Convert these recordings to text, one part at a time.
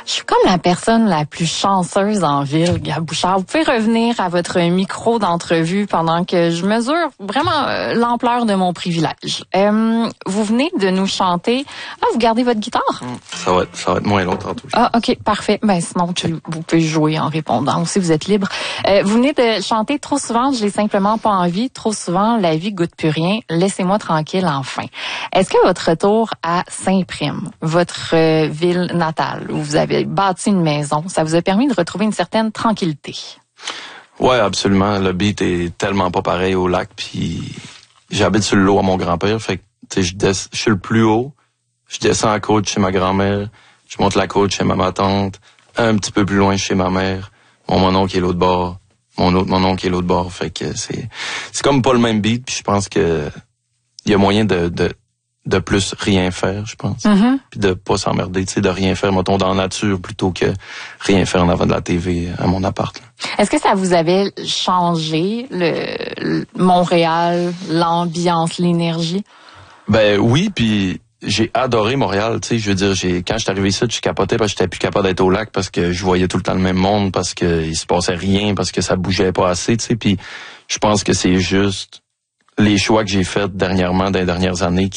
Je suis comme la personne la plus chanceuse en ville, Gab Bouchard. Vous pouvez revenir à votre micro d'entrevue pendant que je mesure vraiment l'ampleur de mon privilège. Vous venez de nous chanter. Ah, vous gardez votre guitare? Ça va être moins long tantôt. Ah, OK, parfait. Ben sinon, vous pouvez jouer en répondant aussi, vous êtes libre. Vous venez de chanter trop souvent, j'ai simplement pas envie. Trop souvent, la vie goûte plus rien. Laissez-moi tranquille enfin. Est-ce que votre retour à Saint-Prime, votre ville natale, où vous avez bâti une maison, ça vous a permis de retrouver une certaine tranquillité? Ouais, absolument. Le beat est tellement pas pareil au lac, puis j'habite sur le lot à mon grand-père, fait que tu sais, je suis le plus haut, je descends à la côte chez ma grand-mère, je monte la côte chez ma tante, un petit peu plus loin chez ma mère, mon oncle est l'autre bord, mon oncle est l'autre bord, fait que c'est comme pas le même beat, puis je pense que il y a moyen de plus rien faire, je pense. Puis de pas s'emmerder, tu sais, de rien faire, mettons, dans la nature, plutôt que rien faire en avant de la TV à mon appart. Là. Est-ce que ça vous avait changé, le Montréal, l'ambiance, l'énergie? Ben oui, puis j'ai adoré Montréal, tu sais, je veux dire, quand je suis arrivé ici, je capotais parce que j'étais plus capable d'être au lac, parce que je voyais tout le temps le même monde, parce que il se passait rien, parce que ça bougeait pas assez, tu sais, puis je pense que c'est juste les choix que j'ai faits dernièrement, dans les dernières années,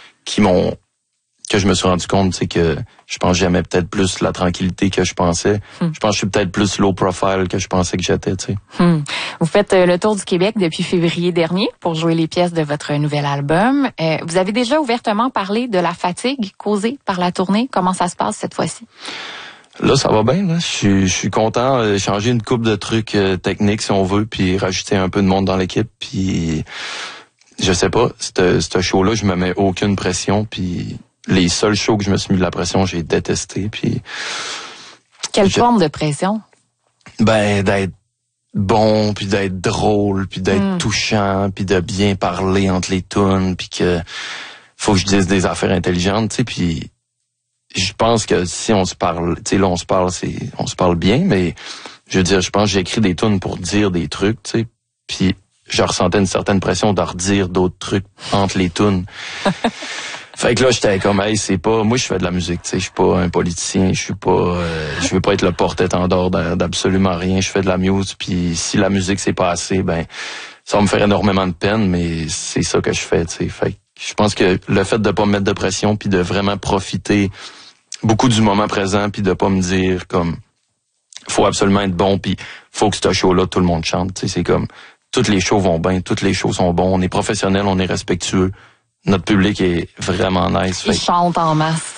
que je me suis rendu compte, c'est que je pense que j'aimais peut-être plus la tranquillité que je pensais. Je pense que je suis peut-être plus low profile que je pensais que j'étais, tu sais. Vous faites le tour du Québec depuis février dernier pour jouer les pièces de votre nouvel album. Vous avez déjà ouvertement parlé de la fatigue causée par la tournée. Comment ça se passe cette fois-ci? Là, ça va bien. Là. Je suis content de changer une couple de trucs techniques, si on veut, puis rajouter un peu de monde dans l'équipe. Puis, je sais pas, ce show-là, je me mets aucune pression. Puis, les seuls shows que je me suis mis de la pression, j'ai détesté. Puis, quelle forme de pression? Ben, d'être bon, puis d'être drôle, puis d'être touchant, puis de bien parler entre les tunes, puis que faut que je dise des affaires intelligentes, tu sais, puis je pense que si on se parle, tu sais, là, on se parle bien, mais je veux dire, je pense que j'écris des tunes pour dire des trucs, tu sais, puis je ressentais une certaine pression de redire d'autres trucs entre les tunes. Fait que là, j'étais comme, hey, moi, je fais de la musique, tu sais, je suis pas un politicien, je veux pas être le porte-étendard d'absolument rien, je fais de la musique, puis si la musique c'est pas assez, ben, ça va me faire énormément de peine, mais c'est ça que je fais, tu sais. Fait que je pense que le fait de pas me mettre de pression, puis de vraiment profiter beaucoup du moment présent, puis de pas me dire comme, faut absolument être bon, puis faut que ce show-là, tout le monde chante, tu sais, c'est comme, toutes les shows vont bien, toutes les shows sont bons, on est professionnels, on est respectueux. Notre public est vraiment nice. Il chante en masse.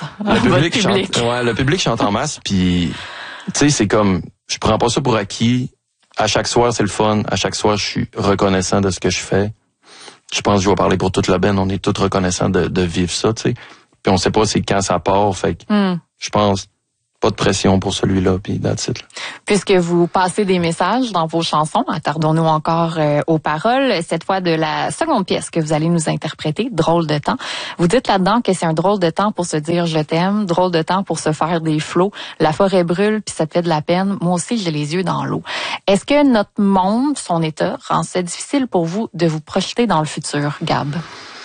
Le public chante en masse, puis tu sais, c'est comme, je prends pas ça pour acquis. À chaque soir, c'est le fun. À chaque soir, je suis reconnaissant de ce que je fais. Je pense que je vais parler pour toute la band. On est tous reconnaissants de vivre ça, tu sais. Puis on sait pas c'est quand ça part, fait que je pense pas de pression pour celui-là, puis that's it. Puisque vous passez des messages dans vos chansons, attardons-nous encore aux paroles, cette fois de la seconde pièce que vous allez nous interpréter, Drôle de temps. Vous dites là-dedans que c'est un drôle de temps pour se dire je t'aime, drôle de temps pour se faire des flots, la forêt brûle puis ça te fait de la peine, moi aussi j'ai les yeux dans l'eau. Est-ce que notre monde, son état, rend ça difficile pour vous de vous projeter dans le futur, Gab?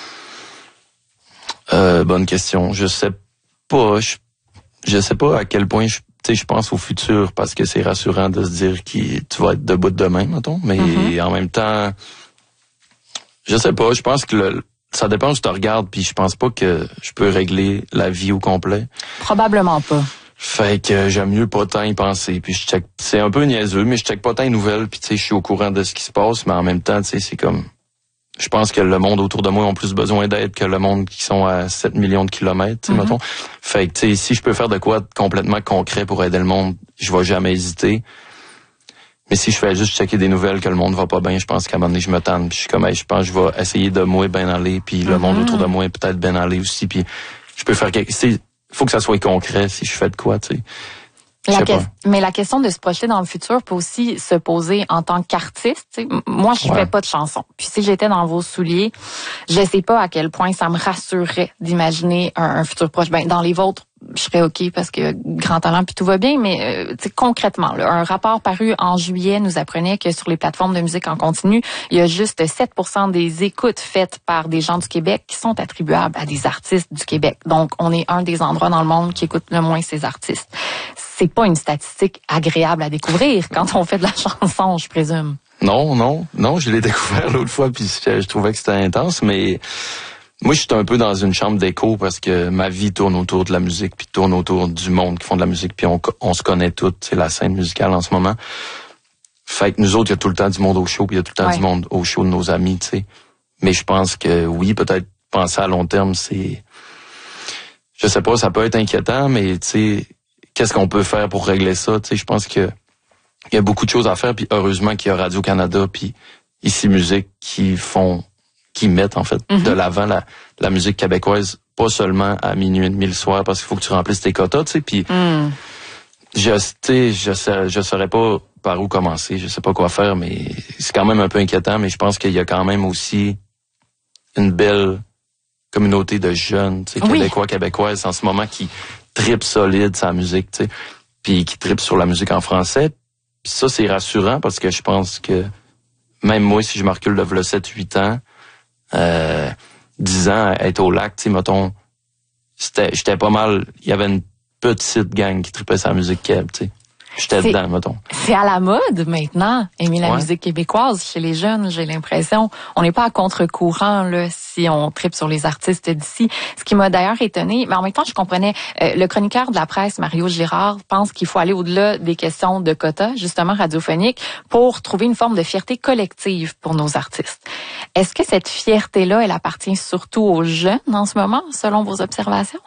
Bonne question. Je sais pas. Je sais pas à quel point je pense au futur parce que c'est rassurant de se dire que tu vas être debout demain, mettons. Mais en même temps, je sais pas. Je pense que ça dépend où je te regarde, puis je pense pas que je peux régler la vie au complet. Probablement pas. Fait que j'aime mieux pas tant y penser. Puis c'est un peu niaiseux, mais je check pas tant les nouvelles. Puis tu sais, je suis au courant de ce qui se passe, mais en même temps, tu sais, c'est comme. Je pense que le monde autour de moi ont plus besoin d'aide que le monde qui sont à 7 millions de kilomètres, tu sais, mettons. Fait que, tu sais, si je peux faire de quoi complètement concret pour aider le monde, je vais jamais hésiter. Mais si je fais juste checker des nouvelles que le monde va pas bien, je pense qu'à un moment donné, je me tanne. Puis je suis comme, hey, je pense que je vais essayer de moi bien aller, puis le monde autour de moi est peut-être bien aller aussi. Puis je peux faire quelque chose. Faut que ça soit concret si je fais de quoi, tu sais. Mais la question de se projeter dans le futur peut aussi se poser en tant qu'artiste. T'sais. Moi, je fais pas de chansons. Puis si j'étais dans vos souliers, je sais pas à quel point ça me rassurerait d'imaginer un futur proche. Ben, dans les vôtres, je serais OK parce que grand talent puis tout va bien, mais concrètement, là, un rapport paru en juillet nous apprenait que sur les plateformes de musique en continu, il y a juste 7% des écoutes faites par des gens du Québec qui sont attribuables à des artistes du Québec. Donc, on est un des endroits dans le monde qui écoute le moins ces artistes. c'est pas une statistique agréable à découvrir quand on fait de la chanson, je présume. Non, je l'ai découvert l'autre fois, puis je trouvais que c'était intense, mais moi, je suis un peu dans une chambre d'écho parce que ma vie tourne autour de la musique, puis tourne autour du monde qui font de la musique, puis on se connaît toutes, c'est la scène musicale en ce moment. Fait que nous autres, il y a tout le temps du monde au show, puis il y a tout le temps du monde au show de nos amis, tu sais. Mais je pense que oui, peut-être penser à long terme, c'est... Je sais pas, ça peut être inquiétant, mais tu sais, qu'est-ce qu'on peut faire pour régler ça? Tu sais, je pense que il y a beaucoup de choses à faire, puis heureusement qu'il y a Radio-Canada, puis Ici Musique qui mettent en fait de l'avant la musique québécoise, pas seulement à 00:30 le soir, parce qu'il faut que tu remplisses tes quotas, tu sais, puis je saurais pas par où commencer, je sais pas quoi faire, mais c'est quand même un peu inquiétant, mais je pense qu'il y a quand même aussi une belle communauté de jeunes, tu sais, Québécois, Québécoises en ce moment qui tripent solide sa musique, tu sais, puis qui tripent sur la musique en français. Puis ça, c'est rassurant parce que je pense que même moi, si je me recule de 7-8 ans, 10 ans, être au lac, tu sais, mettons, j'étais pas mal, il y avait une petite gang qui tripait sa musique keb, tu sais. J'étais dedans, mettons. C'est à la mode maintenant, aimer la musique québécoise chez les jeunes, j'ai l'impression. On n'est pas à contre-courant là si on tripe sur les artistes d'ici. Ce qui m'a d'ailleurs étonné, mais en même temps, je comprenais, le chroniqueur de la presse, Mario Girard, pense qu'il faut aller au-delà des questions de quotas, justement radiophoniques, pour trouver une forme de fierté collective pour nos artistes. Est-ce que cette fierté-là, elle appartient surtout aux jeunes en ce moment, selon vos observations?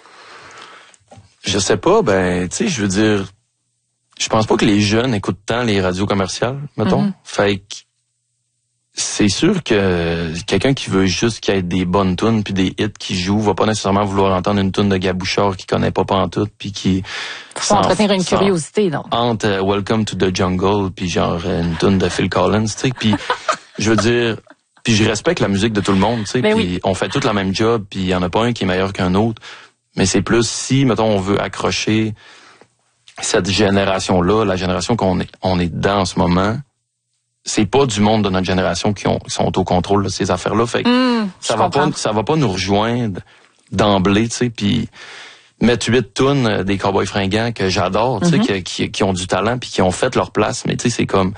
Je sais pas, tu sais, je veux dire... Je pense pas que les jeunes écoutent tant les radios commerciales, mettons. Fait que c'est sûr que quelqu'un qui veut juste qu'il y ait des bonnes tunes puis des hits qui jouent va pas nécessairement vouloir entendre une tune de Gabouchard qu'il connaît pas pantoute puis qui... Faut entretenir une curiosité, donc. Entre Welcome to the Jungle puis genre une tune de Phil Collins, tu sais. Puis je veux dire... Puis je respecte la musique de tout le monde, tu sais. Puis on fait tous la même job puis il y en a pas un qui est meilleur qu'un autre. Mais c'est plus si, mettons, on veut accrocher... cette génération-là, la génération qu'on est dedans en ce moment, c'est pas du monde de notre génération qui sont au contrôle de ces affaires-là. Fait que ça va pas nous rejoindre d'emblée, tu sais, puis mettre 8 tunes des Cowboys fringants que j'adore, tu sais, qui ont du talent puis qui ont fait leur place, mais tu sais, c'est comme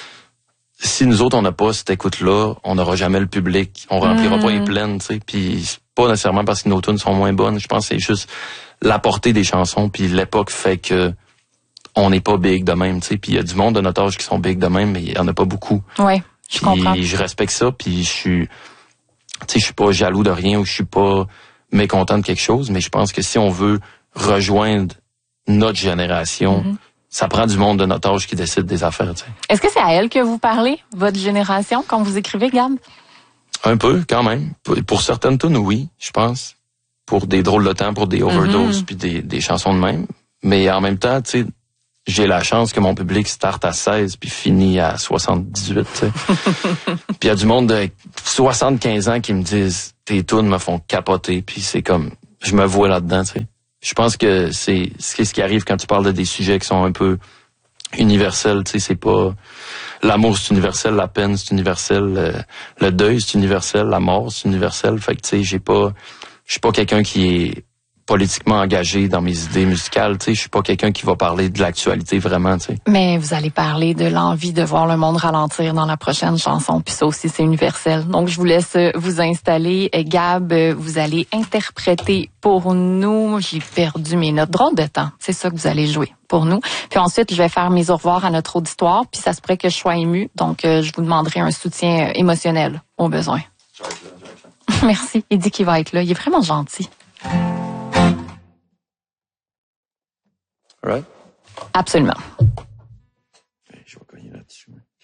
si nous autres on n'a pas cette écoute-là, on n'aura jamais le public, on remplira pas les plaines, tu sais, puis c'est pas nécessairement parce que nos tunes sont moins bonnes, je pense que c'est juste la portée des chansons puis l'époque fait que on n'est pas big de même, tu sais. Puis il y a du monde de notre âge qui sont big de même, mais il y en a pas beaucoup. Ouais, je comprends. Je respecte ça, puis je suis pas jaloux de rien ou je suis pas mécontent de quelque chose, mais je pense que si on veut rejoindre notre génération, ça prend du monde de notre âge qui décide des affaires, tu sais. Est-ce que c'est à elle que vous parlez, votre génération, quand vous écrivez, Gab? Un peu, quand même. Pour certaines tunes, oui, je pense. Pour des drôles de temps, pour des overdoses, puis des chansons de même. Mais en même temps, tu sais, j'ai la chance que mon public starte à 16 puis finit à 78, tu sais. Puis il y a du monde de 75 ans qui me disent « Tes tunes me font capoter », puis c'est comme, je me vois là-dedans, tu sais. Je pense que c'est ce qui arrive quand tu parles de des sujets qui sont un peu universels, tu sais, c'est pas... L'amour, c'est universel, la peine, c'est universel, le deuil, c'est universel, la mort, c'est universel. Fait que, tu sais, je suis pas quelqu'un qui est politiquement engagé dans mes idées musicales, tu sais, je suis pas quelqu'un qui va parler de l'actualité vraiment, tu sais. Mais vous allez parler de l'envie de voir le monde ralentir dans la prochaine chanson, puis ça aussi c'est universel. Donc je vous laisse vous installer. Gab, vous allez interpréter pour nous, j'ai perdu mes notes, drôle de temps, c'est ça que vous allez jouer pour nous. Puis ensuite, je vais faire mes au revoir à notre auditoire, puis ça se pourrait que je sois émue, donc je vous demanderai un soutien émotionnel au besoin. Je vais être là. Merci, il dit qu'il va être là, il est vraiment gentil. Right? Absolument. Je vais cogner là-dessus.